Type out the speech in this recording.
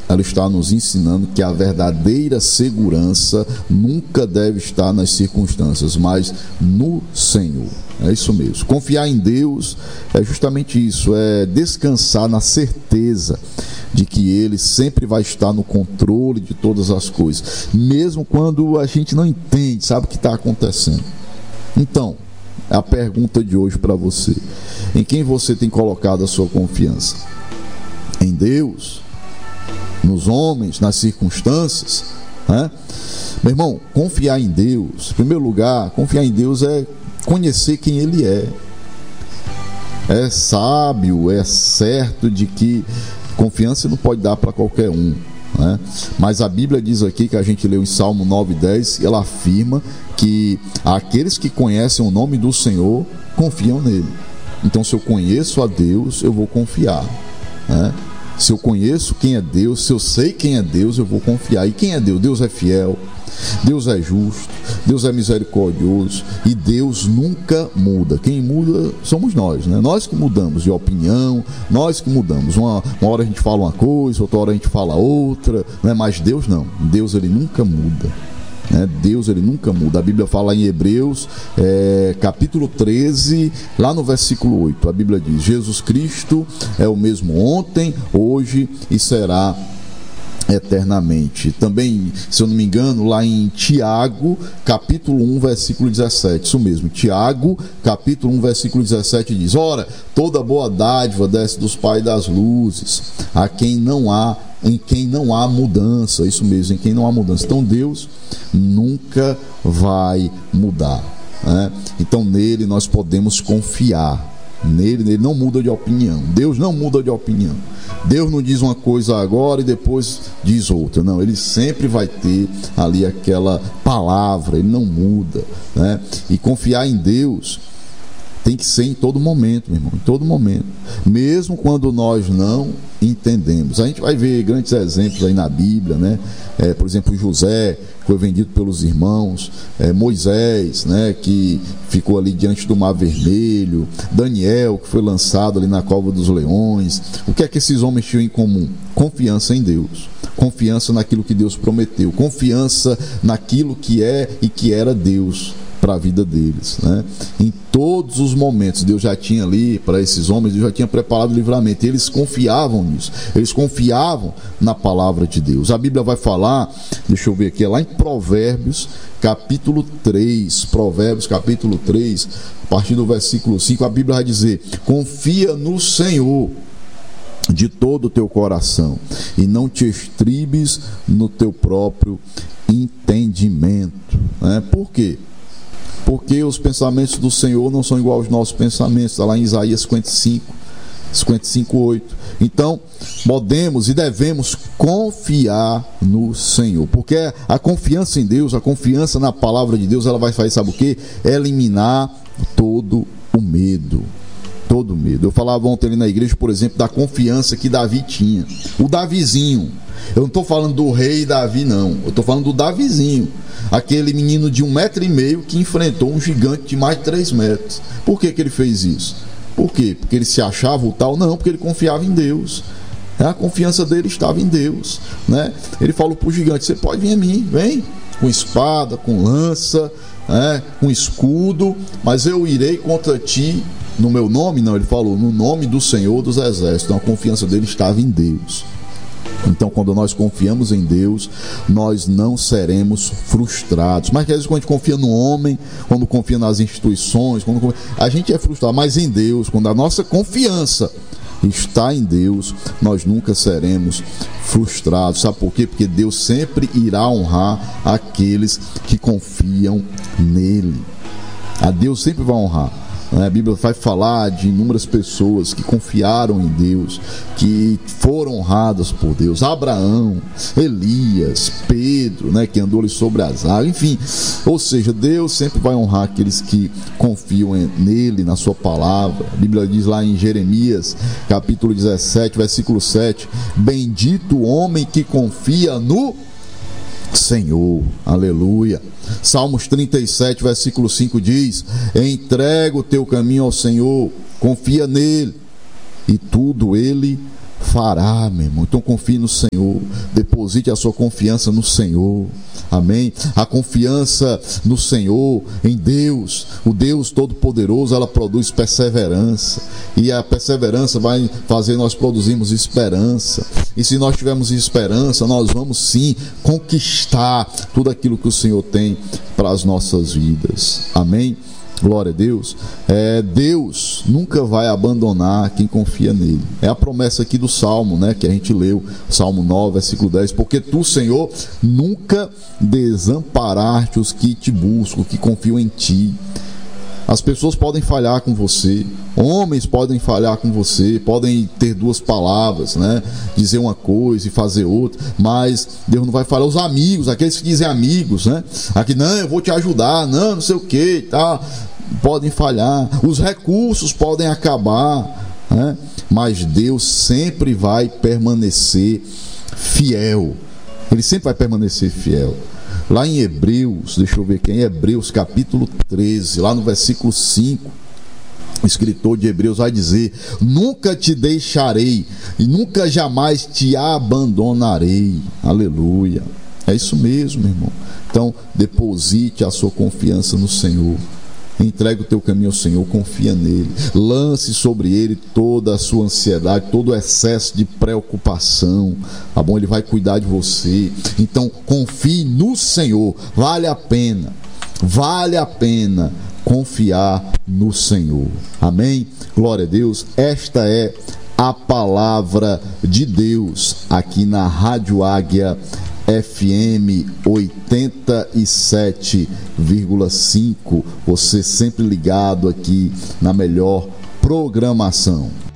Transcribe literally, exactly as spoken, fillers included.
ela está nos ensinando que a verdadeira segurança nunca deve estar nas circunstâncias, mas no Senhor. É isso mesmo. Confiar em Deus é justamente isso, é descansar na certeza de que Ele sempre vai estar no controle de todas as coisas, mesmo quando a gente não entende, sabe o que está acontecendo. Então, a pergunta de hoje para você: em quem você tem colocado a sua confiança? Em Deus? Nos homens? Nas circunstâncias? Né? Meu irmão, confiar em Deus, em primeiro lugar, confiar em Deus é conhecer quem Ele é. É sábio, é certo de que confiança não pode dar para qualquer um, né? Mas a Bíblia diz aqui, que a gente leu em Salmo nove, dez, ela afirma que aqueles que conhecem o nome do Senhor confiam nele. Então, se eu conheço a Deus, eu vou confiar, né? Se eu conheço quem é Deus, se eu sei quem é Deus, eu vou confiar. E quem é Deus? Deus é fiel, Deus é justo, Deus é misericordioso e Deus nunca muda. Quem muda somos nós, né? Nós que mudamos de opinião, nós que mudamos. Uma, uma hora a gente fala uma coisa, outra hora a gente fala outra, né? Mas Deus não. Deus, ele nunca muda. Né? Deus, ele nunca muda. A Bíblia fala em Hebreus, é, capítulo treze, lá no versículo oito. A Bíblia diz: Jesus Cristo é o mesmo ontem, hoje e será eternamente. Também, se eu não me engano, lá em Tiago, capítulo um, versículo dezessete, isso mesmo, Tiago, capítulo um, versículo dezessete diz: ora, toda boa dádiva desce dos pais das luzes, a quem não há, em quem não há mudança, isso mesmo, em quem não há mudança. Então Deus nunca vai mudar, né? Então nele nós podemos confiar. Nele, ele não muda de opinião. Deus não muda de opinião. Deus não diz uma coisa agora e depois diz outra. Não, ele sempre vai ter ali aquela palavra. Ele não muda, né? E confiar em Deus tem que ser em todo momento, meu irmão, em todo momento, mesmo quando nós não entendemos. A gente vai ver grandes exemplos aí na Bíblia, né? É, por exemplo, José, que foi vendido pelos irmãos, é, Moisés, né, que ficou ali diante do Mar Vermelho, Daniel, que foi lançado ali na cova dos leões. O que é que esses homens tinham em comum? Confiança em Deus, confiança naquilo que Deus prometeu, confiança naquilo que é e que era Deus para a vida deles, né? Em todos os momentos Deus já tinha ali para esses homens, Deus já tinha preparado o livramento, e eles confiavam nisso, eles confiavam na palavra de Deus. A Bíblia vai falar, deixa eu ver aqui, é lá em Provérbios capítulo três, Provérbios capítulo três, a partir do versículo cinco, a Bíblia vai dizer: confia no Senhor de todo o teu coração e não te estribes no teu próprio entendimento, né? Por quê? Porque os pensamentos do Senhor não são igual aos nossos pensamentos. Está lá em Isaías cinquenta e cinco, cinquenta e cinco, oito. Então, podemos e devemos confiar no Senhor, porque a confiança em Deus, a confiança na palavra de Deus, ela vai fazer, sabe o quê? Eliminar todo o medo. Todo medo. Eu falava ontem ali na igreja, por exemplo, da confiança que Davi tinha. O Davizinho. Eu não estou falando do rei Davi, não. Eu estou falando do Davizinho. Aquele menino de um metro e meio que enfrentou um gigante de mais de três metros. Por que que ele fez isso? Por quê? Porque ele se achava o tal? Não, porque ele confiava em Deus. A confiança dele estava em Deus, né? Ele falou para o gigante: você pode vir a mim, vem, com espada, com lança, né? Com escudo, mas eu irei contra ti no meu nome. Não, ele falou no nome do Senhor dos Exércitos. Então a confiança dele estava em Deus. Então, quando nós confiamos em Deus, nós não seremos frustrados. Mas às vezes, quando a gente confia no homem, quando confia nas instituições, quando confia, a gente é frustrado. Mas em Deus, quando a nossa confiança está em Deus, nós nunca seremos frustrados. Sabe por quê? Porque Deus sempre irá honrar aqueles que confiam nele. A Deus sempre vai honrar. A Bíblia vai falar de inúmeras pessoas que confiaram em Deus, que foram honradas por Deus. Abraão, Elias, Pedro, né, que andou ali sobre as águas, enfim. Ou seja, Deus sempre vai honrar aqueles que confiam nele, na sua palavra. A Bíblia diz lá em Jeremias, capítulo dezessete, versículo sete: bendito o homem que confia no Senhor. Aleluia. Salmos trinta e sete, versículo cinco diz: entrega o teu caminho ao Senhor, confia nele, e tudo ele fará, meu irmão. Então confie no Senhor, deposite a sua confiança no Senhor, amém? A confiança no Senhor, em Deus, o Deus Todo-Poderoso, ela produz perseverança, e a perseverança vai fazer nós produzirmos esperança, e se nós tivermos esperança, nós vamos sim conquistar tudo aquilo que o Senhor tem para as nossas vidas, amém? Glória a Deus. É, Deus nunca vai abandonar quem confia nele. É a promessa aqui do Salmo, né, que a gente leu, Salmo nove, versículo dez. Porque tu, Senhor, nunca desamparaste os que te buscam, que confiam em ti. As pessoas podem falhar com você, homens podem falhar com você, podem ter duas palavras, né? Dizer uma coisa e fazer outra, mas Deus não vai falhar. Os amigos, aqueles que dizem amigos, né? Aqui, não, eu vou te ajudar, não, não sei o que e tal, podem falhar. Os recursos podem acabar, né? Mas Deus sempre vai permanecer fiel. Ele sempre vai permanecer fiel. Lá em Hebreus, deixa eu ver aqui, em Hebreus capítulo treze, lá no versículo cinco, o escritor de Hebreus vai dizer: nunca te deixarei e nunca jamais te abandonarei. Aleluia. É isso mesmo, irmão. Então, deposite a sua confiança no Senhor. Entregue o teu caminho ao Senhor, confia nele, lance sobre ele toda a sua ansiedade, todo o excesso de preocupação, tá bom? Ele vai cuidar de você. Então confie no Senhor, vale a pena, vale a pena confiar no Senhor, amém? Glória a Deus. Esta é a palavra de Deus aqui na Rádio Águia F M oitenta e sete vírgula cinco, você sempre ligado aqui na melhor programação.